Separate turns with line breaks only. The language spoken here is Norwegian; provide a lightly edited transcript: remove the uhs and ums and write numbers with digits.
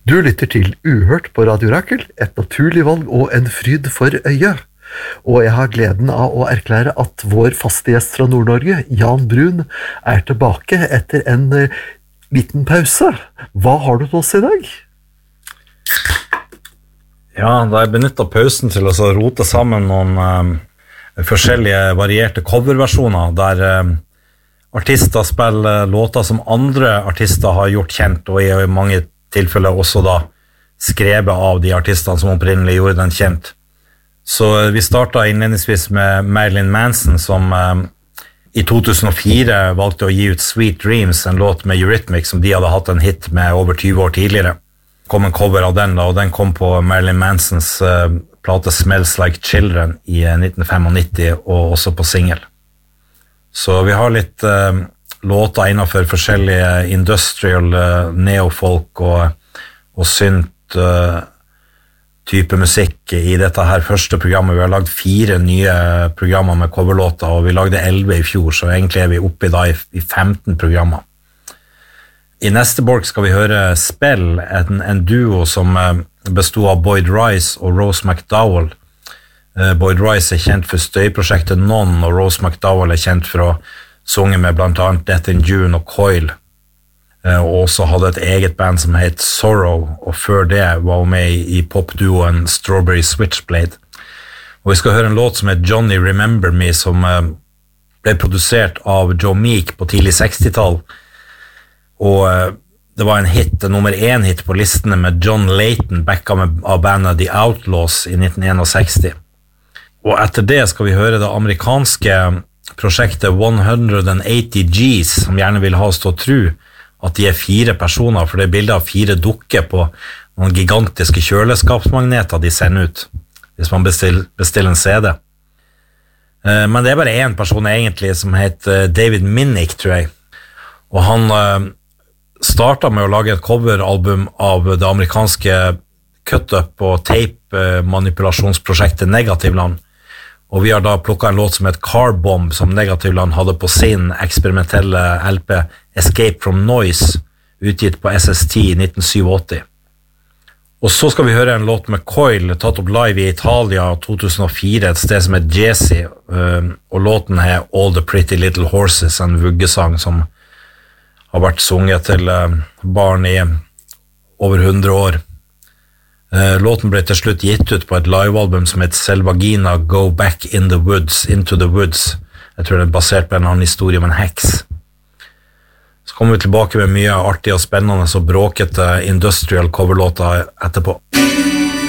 Du lytter til Uhørt på Radio Rakel, et naturlig valg og en fryd for øyet. Og jeg har gleden av å erklære at vår faste gjest fra Nord-Norge, Jan Brun, er tilbake etter en liten pause. Hva har du til oss i dag?
Ja, da jeg benyttet pausen til å rote sammen noen forskjellige varierte coverversjoner, der artister spiller låter som andre artister har gjort kjent, og i mange tilfeller også da skrevet av de artistene som opprinnelig gjorde den kjent. Så vi startet innledningsvis med Marilyn Manson, som i 2004 valgte å gi ut Sweet Dreams, en låt med Eurythmics som de hadde hatt en hit med over 20 år tidligere. Kom en cover av den da, og den kom på Marilyn Mansons plate Smells Like Children i 1995, og også på single. Så vi har litt låter innenfor forskjellige industrial, neofolk og synt type musikk i dette her første programmet. Vi har lagd 4 nye programmer med coverlåter, og vi lagde 11 i fjor, så egentlig er vi oppe i 15 programmer. I neste borg skal vi høre Spell, en duo som bestod av Boyd Rice og Rose McDowell. Boyd Rice er kjent for støyprosjektet Non, og Rose McDowell er kjent for å sunget med blant annet Death in June og Coil, og også hadde et eget band som het Sorrow, og før det var hun med i popduoen Strawberry Switchblade. Og vi skal høre en låt som heter Johnny Remember Me, som ble produsert av Joe Meek på tidlig 60-tall, og det var en hit, en nummer 1 hit på listene med John Layton, backa av bandet The Outlaws i 1961. Og etter det skal vi høre det amerikanske prosjektet 180 G's, som gjerne vil ha oss til å tro at de er 4 personer, for det er bilder av 4 dukker på noen gigantiske kjøleskapsmagneter de sender ut, hvis man bestiller en CD. Men det er bare en person egentlig som heter David Minnick, tror jeg. Og han startet med å lage et coveralbum av det amerikanske cut-up og tape-manipulasjonsprosjektet Negativland. Og vi har da plukket en låt som heter Car Bomb, som Negativland hadde på sin eksperimentelle LP Escape from Noise, utgitt på SST i 1987. Og så skal vi høre en låt med Coil, tatt opp live i Italia 2004, et sted som heter Jesse, og låten er All the Pretty Little Horses, en vuggesang som har vært sunget til barn i over 100 år. Låten ble til slutt gitt ut på et livealbum som heter Selvagina Go Back in the Woods, Into the Woods. Jeg tror det er basert på en annen historie om en heks. Så kommer vi tilbake med mye artig og spennende og bråkete industrial coverlåter etterpå.